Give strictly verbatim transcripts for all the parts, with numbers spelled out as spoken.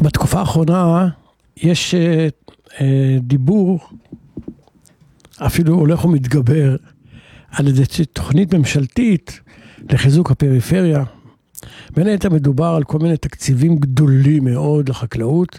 בתקופה האחרונה יש אה, אה, דיבור, אפילו הולך ומתגבר, על איזו תוכנית ממשלתית לחיזוק הפריפריה. בין היתר מדובר על כל מיני תקציבים גדולים מאוד לחקלאות.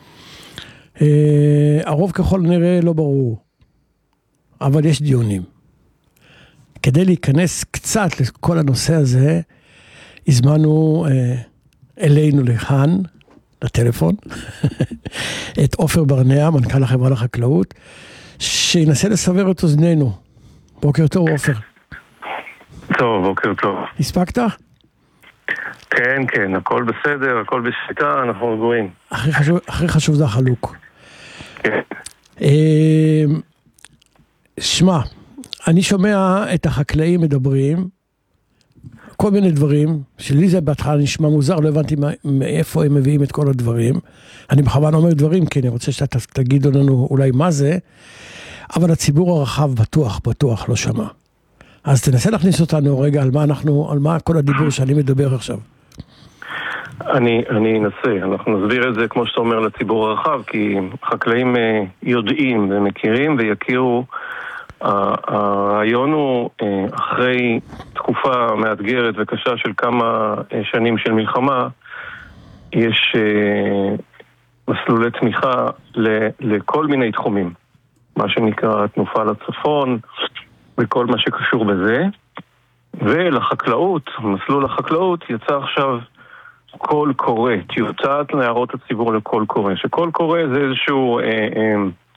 אה, הרוב ככל נראה לא ברור, אבל יש דיונים. כדי להיכנס קצת לכל הנושא הזה, הזמנו אה, אלינו לכאן, לטלפון, את עופר ברנע, מנכ"ל החברה לחקלאות, שינסה לסבר את אוזנינו. בוקר טוב, עופר. טוב, בוקר טוב. הספקת? כן, כן, הכל בסדר, הכל בשליטה, אנחנו רגועים. הכי חשוב, הכי חשוב זה החלוק. כן. אה, שמע, אני שומע את החקלאים מדברים, כל מיני דברים, שלי זה בהתחלה נשמע מוזר, לא הבנתי מאיפה הם מביאים את כל הדברים. אני בכוונה אומר דברים, כי אני רוצה שאתה תגידו לנו אולי מה זה, אבל הציבור הרחב בטוח, בטוח לא שמע. אז תנסה להכניס אותנו רגע על מה אנחנו, על מה כל הדיבור שאני מדבר עכשיו. אני, אני אנסה, אנחנו נסביר את זה כמו שאתה אומר לציבור הרחב, כי חקלאים יודעים ומכירים ויכירו. הרעיון הוא, אחרי תקופה מאתגרת וקשה של כמה שנים של מלחמה, יש מסלולי תמיכה לכל מיני תחומים, מה שנקרא תנופה לצפון וכל מה שקשור בזה. ולחקלאות, מסלול החקלאות יצא עכשיו קול קורא, טיוטת להערות הציבור לקול קורא, שקול קורא זה איזשהו אה, אה,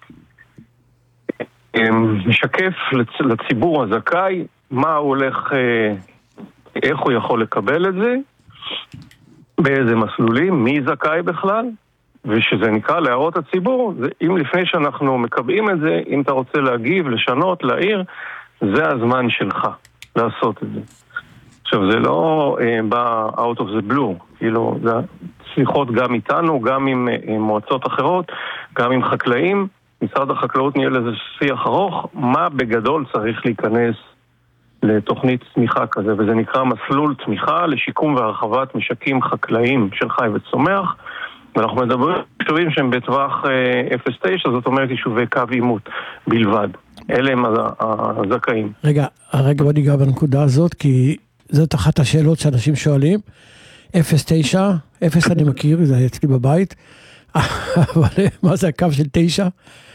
אה, משקף לצ, לציבור הזכאי מה הוא הולך, אה, איך הוא יכול לקבל את זה, באיזה מסלולים, מי זכאי בכלל, ושזה נקרא להערות הציבור. זה, אם לפני שאנחנו מקבעים את זה, אם אתה רוצה להגיב, לשנות, להעיר, זה הזמן שלך לעשות את זה. עכשיו, זה לא אה, בא out of the blue, כאילו, זה שיחות גם איתנו, גם עם, עם מועצות אחרות, גם עם חקלאים. משרד החקלאות ניהל איזה שיח ארוך, מה בגדול צריך להיכנס לתוכנית תמיכה כזה, וזה נקרא מסלול תמיכה לשיקום והרחבת משקים חקלאיים של חי וצומח, ואנחנו מדברים על יישובים שהם בטווח אה, אפס תשע, זאת אומרת יישובי קו עימות בלבד. אלה הם הזכאים. רגע, הרגע בוא ניגע בנקודה הזאת, כי זאת אחת השאלות שאנשים שואלים. אפס תשע, אפס אני מכיר, זה היה אצלי בבית, אבל מה זה הקו של תשע?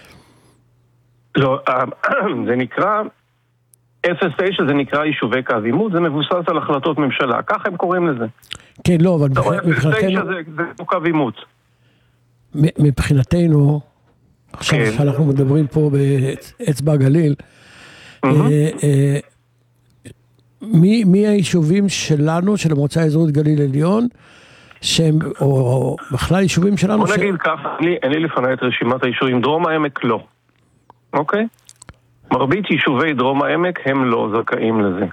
לא, זה נקרא, אפס תשע זה נקרא יישובי קו עימות, זה מבוסס על החלטות ממשלה, ככה הם קוראים לזה. כן, לא, אבל מבחינתנו... אפס תשע זה קו עימות. מבחינתנו, עכשיו שאנחנו מדברים פה באצבע הגליל, מי, מי היישובים שלנו, של המועצה האזורית גליל עליון, שהם, או בכלל יישובים שלנו... בוא נגיד ככה, אני לפני את רשימת היישובים, דרום העמק לא. אוקיי? מרבית יישובי דרום העמק הם לא זכאים לזה.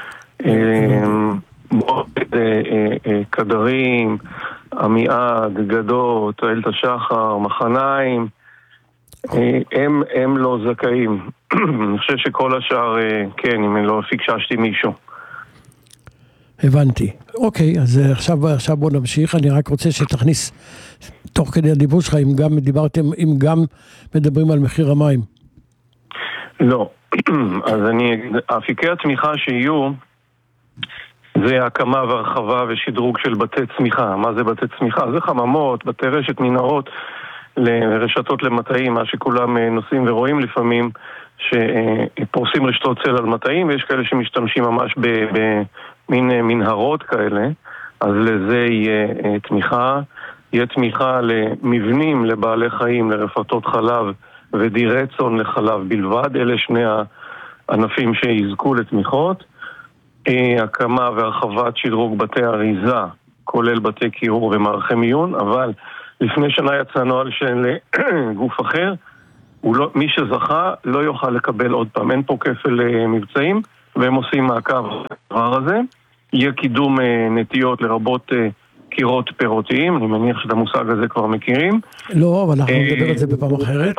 קדרים, עמיעד, גדות, אילת השחר, מחניים, הם, הם לא זכאים. אני חושב שכל השאר, כן, אם אני לא פיקששתי מישהו. הבנתי. אוקיי, אז עכשיו, עכשיו בוא נמשיך. אני רק רוצה שתכניס, תוך כדי הדיבור שלך, אם גם דיברתם, אם גם מדברים על מחיר המים. לא. אז אני, אפיקי התמיכה שיהיו, זה הקמה והרחבה ושדרוג של בתי צמיחה. מה זה בתי צמיחה? זה חממות, בתי רשת, מנהרות, לרשתות למטעים, מה שכולם נוסעים ורואים לפעמים, שפורסים רשתות צל על מטעים, ויש כאלה שמשתמשים ממש במין מנהרות כאלה, אז לזה יהיה תמיכה. יהיה תמיכה למבנים, לבעלי חיים, לרפתות חלב ודירי צאן לחלב בלבד, אלה שני הענפים שיזכו לתמיכות. הקמה והרחבת שדרוג בתי אריזה, כולל בתי קירור ומערכי מיון, אבל לפני שנה יצא נוהל של גוף אחר, הוא לא, מי שזכה לא יוכל לקבל עוד פעם, אין פה כפל מבצעים, והם עושים מעקב הדבר הזה. יהיה קידום נטיות לרבות קירות פירותיים, אני מניח שאת המושג הזה כבר מכירים. לא, אבל אנחנו נדבר על זה בפעם אחרת.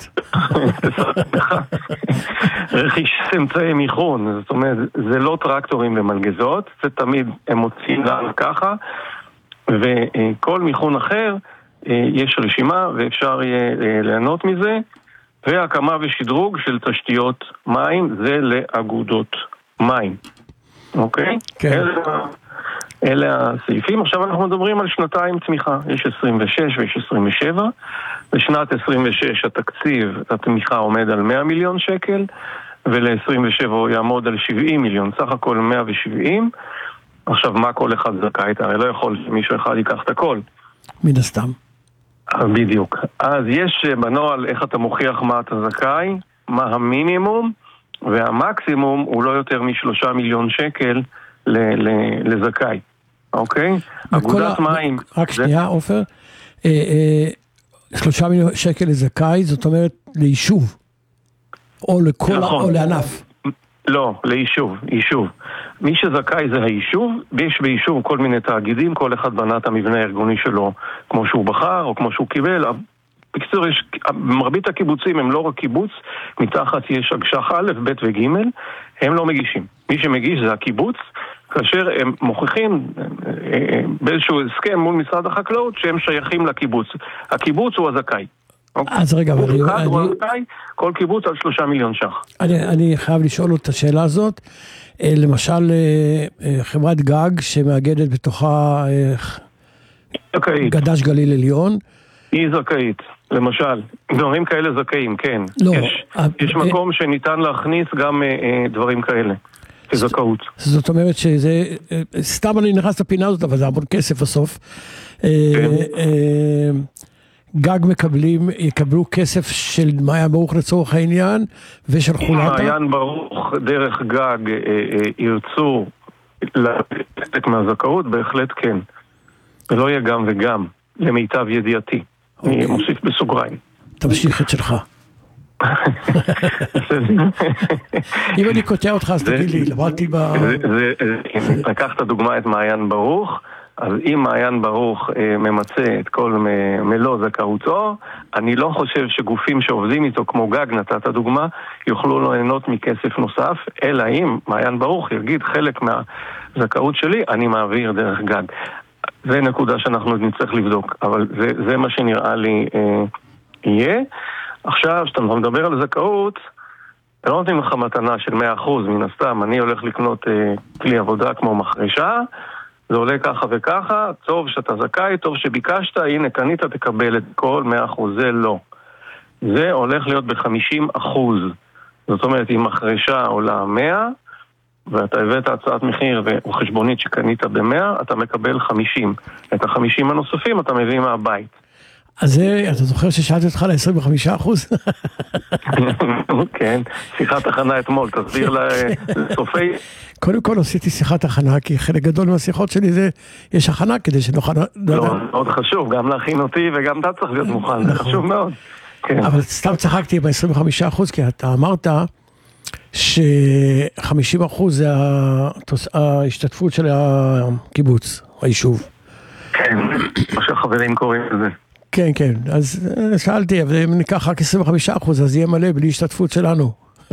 רכישת אמצעי מיכון, זאת אומרת, זה לא טרקטורים ומלגזות, זה תמיד הם מוצאים לנו ככה, וכל מיכון אחר יש רשימה ואפשר יהיה ליהנות מזה, והקמה ושדרוג של תשתיות מים זה לאגודות מים. אוקיי? כן. אלה, אלה הסעיפים. עכשיו אנחנו מדברים על שנתיים צמיחה. יש עשרים ושש ויש עשרים ושבע. בשנת עשרים ושש התקציב, התמיכה עומד על מאה מיליון שקל, ול-עשרים ושבע הוא יעמוד על שבעים מיליון, סך הכל מאה ושבעים. עכשיו, מה כל אחד זכאי? הרי לא יכול שמישהו אחד ייקח את הכל. מן הסתם. בדיוק. אז יש בנוהל איך אתה מוכיח מה אתה זכאי, מה המינימום, והמקסימום הוא לא יותר משלושה מיליון שקל ל- ל- לזכאי. אוקיי? אגודת מים... רק שנייה, עופר. אה, אה, שלושה מיליון שקל לזכאי, זאת אומרת ליישוב. או לכל, נכון. או לענף. לא, ליישוב, יישוב. מי שזכאי זה היישוב, יש ביישוב כל מיני תאגידים, כל אחד בנה את המבנה הארגוני שלו כמו שהוא בחר או כמו שהוא קיבל. בקיצור, יש, מרבית הקיבוצים הם לא רק קיבוץ, מתחת יש אגש"ח א', ב' וג', הם לא מגישים. מי שמגיש זה הקיבוץ, כאשר הם מוכיחים באיזשהו הסכם מול משרד החקלאות שהם שייכים לקיבוץ. הקיבוץ הוא הזכאי. אז רגע, אבל אני... כל קיבוץ על שלושה מיליון ש"ח. אני, אני חייב לשאול את השאלה הזאת. למשל, חברת גג שמאגדת בתוכה גדש גליל עליון. היא זכאית, למשל. דברים כאלה זכאים, כן. לא. יש, יש מקום שניתן להכניס גם דברים כאלה. כזכאות. זאת אומרת שזה, סתם אני נכנס לפינה הזאת, אבל זה המון כסף בסוף. כן. גג מקבלים, יקבלו כסף של מעיין ברוך לצורך העניין, ושל חולתה? מעיין ברוך דרך גג אה, אה, ירצו לתת מהזכאות, בהחלט כן. ולא יהיה גם וגם, למיטב ידיעתי. אוקיי. אני מוסיף בסוגריים. תמשיך את שלך. אם אני קוטע אותך, אז תגיד לי, למדתי ב... לקחת דוגמה את מעיין ברוך, אז אם מעיין ברוך אה, ממצא את כל מ- מלוא זכאותו, אני לא חושב שגופים שעובדים איתו, כמו גג נתת דוגמה, יוכלו ליהנות מכסף נוסף, אלא אם מעיין ברוך יגיד חלק מהזכאות שלי, אני מעביר דרך גג. זה נקודה שאנחנו נצטרך לבדוק, אבל זה, זה מה שנראה לי אה, יהיה. עכשיו, כשאתה מדבר על זכאות, לא נותנים לך מתנה של מאה אחוז, מן הסתם, אני הולך לקנות אה, כלי עבודה כמו מחרשה, זה עולה ככה וככה, טוב שאתה זכאי, טוב שביקשת, הנה קנית, תקבל את כל מאה אחוז, זה לא. זה הולך להיות ב-חמישים אחוז. זאת אומרת, אם מחרשה עולה מאה, ואתה הבאת הצעת מחיר וחשבונית שקנית ב-מאה, אתה מקבל חמישים. את ה-חמישים הנוספים אתה מביא מהבית. אז זה, אתה זוכר ששאלתי אותך ל-עשרים וחמישה אחוז? כן, שיחת הכנה אתמול, תסביר לסופי... קודם כל עשיתי שיחת הכנה, כי חלק גדול מהשיחות שלי זה, יש הכנה כדי שנוכל... לא, מאוד חשוב, גם להכין אותי וגם אתה צריך להיות מוכן, זה חשוב מאוד. אבל סתם צחקתי ב-עשרים וחמישה אחוז, כי אתה אמרת ש-חמישים אחוז זה ההשתתפות של הקיבוץ, היישוב. כן, מה שהחברים קוראים לזה. כן, כן, אז שאלתי, אבל אם ניקח רק עשרים וחמישה אחוז, אז יהיה מלא בלי השתתפות שלנו.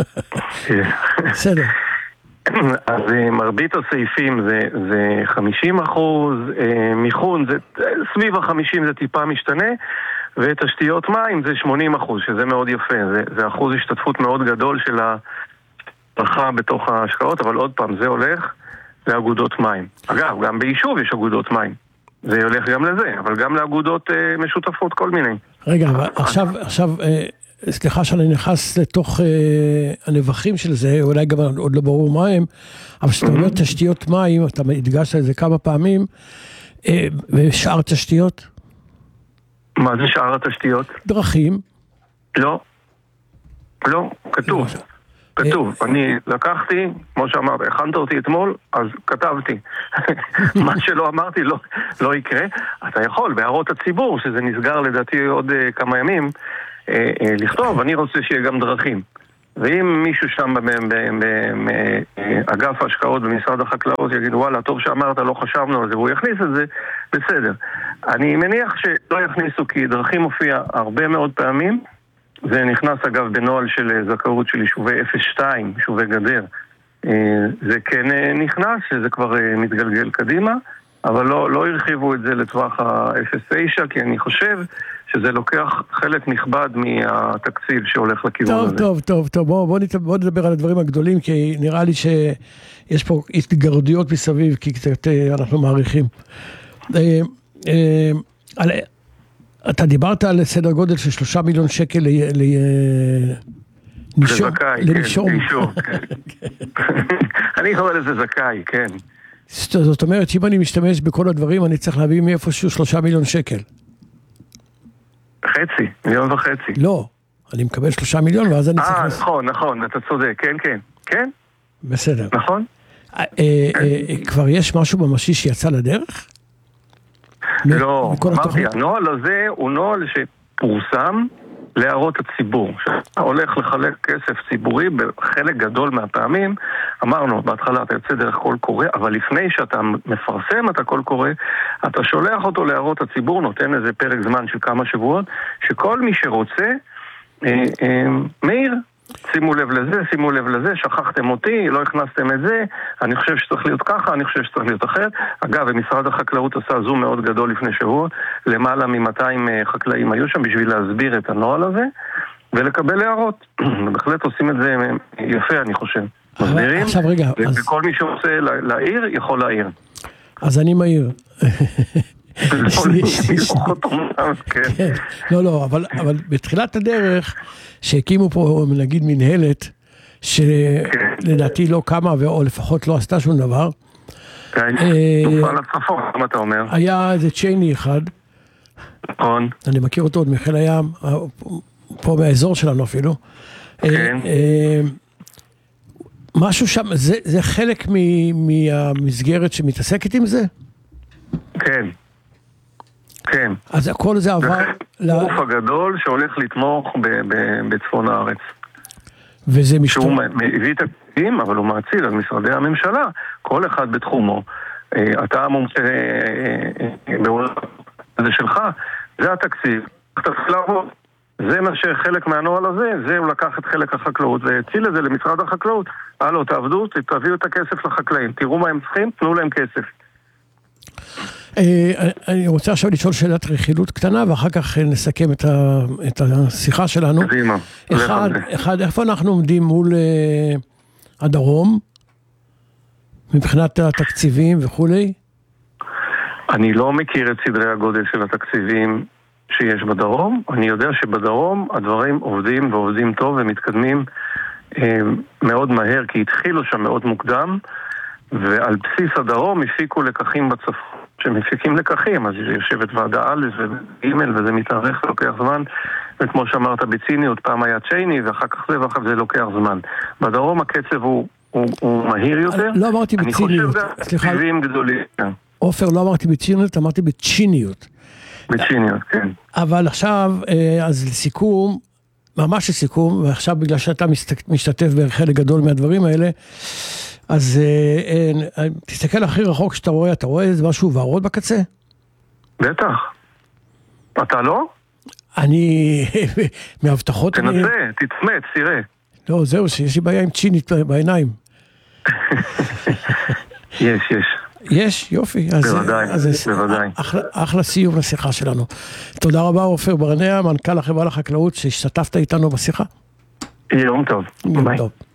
בסדר. אז מרבית הסעיפים זה, זה חמישים אחוז, מיכון זה סביב ה-חמישים, זה טיפה משתנה, ותשתיות מים זה שמונים אחוז, שזה מאוד יפה, זה, זה אחוז השתתפות מאוד גדול של הפרחה בתוך ההשקעות, אבל עוד פעם, זה הולך לאגודות מים. אגב, גם ביישוב יש אגודות מים. זה הולך גם לזה, אבל גם לאגודות אה, משותפות כל מיני. רגע, עכשיו, עכשיו אה, סליחה שאני נכנס לתוך אה, הנבחים של זה, אולי גם עוד לא ברור מה הם, אבל שאתה אומר תשתיות מים, אתה הדגשת את זה כמה פעמים, אה, ושאר תשתיות? מה זה שאר התשתיות? דרכים. לא. לא, כתוב. כתוב, אני לקחתי, כמו שאמרת, הכנת אותי אתמול, אז כתבתי. מה שלא אמרתי לא, לא יקרה. אתה יכול, בהערות הציבור, שזה נסגר לדעתי עוד uh, כמה ימים, uh, uh, לכתוב, אני רוצה שיהיה גם דרכים. ואם מישהו שם באגף ההשקעות במשרד החקלאות יגיד, וואלה, טוב שאמרת, לא חשבנו על זה, והוא יכניס את זה, בסדר. אני מניח שלא יכניסו, כי דרכים מופיע הרבה מאוד פעמים, זה נכנס אגב בנוהל של זכאות של יישובי אפס שתיים, יישובי גדר. זה כן נכנס, שזה כבר מתגלגל קדימה. אבל לא, לא הרחיבו את זה לטווח ה-אפס תשע, כי אני חושב שזה לוקח חלק נכבד מהתקציב שהולך לכיוון טוב, הזה. טוב, טוב, טוב, בואו בוא נת, בוא נדבר על הדברים הגדולים, כי נראה לי שיש פה התגרדיות מסביב, כי קצת אנחנו מעריכים. אה, אה, על, אתה דיברת על סדר גודל של שלושה מיליון שקל ל... ל לזכאי, כן, אישור, כן. אני קורא לזה זכאי, כן. זאת אומרת שאם אני משתמש בכל הדברים, אני צריך להביא מאיפשהו שלושה מיליון שקל. חצי, מיליון וחצי. לא, אני מקבל שלושה מיליון ואז אני צריך... אה, נכון, נכון, אתה צודק, כן, כן, כן. בסדר. נכון? כבר יש משהו ממשי שיצא לדרך? לא, אמרתי, הנוהל הזה הוא נוהל שפורסם להערות הציבור. שאתה הולך לחלק כסף ציבורי בחלק גדול מהפעמים, אמרנו, בהתחלה אתה יוצא דרך קול קורא, אבל לפני שאתה מפרסם את הקול קורא, אתה שולח אותו להערות הציבור, נותן איזה פרק זמן של כמה שבועות, שכל מי שרוצה, אה, אה, מאיר, שימו לב לזה, שימו לב לזה, שכחתם אותי, לא הכנסתם את זה, אני חושב שצריך להיות ככה, אני חושב שצריך להיות אחרת. אגב, משרד החקלאות עשה זום מאוד גדול לפני שבוע, למעלה מ-מאתיים חקלאים היו שם בשביל להסביר את הנוהל הזה, ולקבל הערות. בהחלט עושים את זה יפה, אני חושב. מסבירים, עכשיו רגע, וכל מי שרוצה להעיר, יכול להעיר. אז אני מעיר. לא, לא, אבל בתחילת הדרך שהקימו פה נגיד מנהלת שלדעתי לא קמה או לפחות לא עשתה שום דבר, היה איזה צ'ייני אחד, אני מכיר אותו עוד מחיל הים, פה מהאזור שלנו אפילו, משהו שם, זה חלק מהמסגרת שמתעסקת עם זה? כן. כן. אז הכל זה עבר... זה גוף הגדול שהולך לתמוך בצפון הארץ. וזה משתור... שהוא מביא תקציבים, אבל הוא מאציל על משרדי הממשלה, כל אחד בתחומו. אתה המומחה בעולם הזה שלך, זה התקציב. אתה צריך לעבוד. זה מה שחלק מהנוהל הזה, זה הוא לקח את חלק החקלאות והציל את זה למשרד החקלאות. הלו, תעבדו, תביאו את הכסף לחקלאים. תראו מה הם צריכים, תנו להם כסף. אני רוצה עכשיו לשאול שאלת רכילות קטנה, ואחר כך נסכם את השיחה שלנו. אחד, אחד, איפה אנחנו עומדים מול הדרום, מבחינת התקציבים וכולי? אני לא מכיר את סדרי הגודל של התקציבים שיש בדרום. אני יודע שבדרום הדברים עובדים ועובדים טוב ומתקדמים מאוד מהר, כי התחילו שם מאוד מוקדם, ועל בסיס הדרום הפיקו לקחים בצפון. שמפיקים לקחים, אז יושבת ועדה א' וג' וזה מתארך, לוקח זמן, וכמו שאמרת בציניות, פעם היה צ'ייני, ואחר כך זה, ואחר זה לוקח זמן. בדרום הקצב הוא, הוא, הוא מהיר יותר. לא אמרתי בציניות, סליחה. תקציבים גדולים. עופר, לא אמרתי בציניות, אמרתי בצ'יניות. בצ'יניות, כן. אבל עכשיו, אז לסיכום, ממש לסיכום, ועכשיו בגלל שאתה משתתף בחלק גדול מהדברים האלה, אז אה, אה, תסתכל הכי רחוק שאתה רואה, אתה רואה איזה משהו ורוד בקצה? בטח. אתה לא? אני, מהבטחות... תנסה, אני... תצמץ, תראה. לא, זהו, שיש לי בעיה עם צ'ינית בעיניים. יש, יש. יש? יופי. אז, בוודאי, אז, בוודאי. אחלה, אחלה סיום לשיחה שלנו. תודה רבה, עופר ברנע, מנכ"ל החברה לחקלאות, שהשתתפת איתנו בשיחה. יום טוב. יום ביי. טוב.